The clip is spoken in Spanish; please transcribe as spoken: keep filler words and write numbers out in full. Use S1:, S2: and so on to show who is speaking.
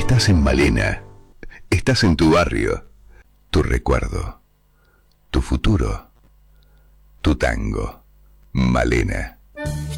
S1: Estás en Malena. Estás en tu barrio. Tu recuerdo. Tu futuro. Tu tango. Malena.